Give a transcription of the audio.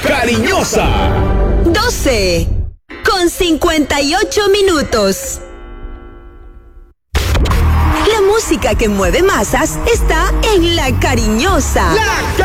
Cariñosa. 12:58. La música que mueve masas está en La Cariñosa. La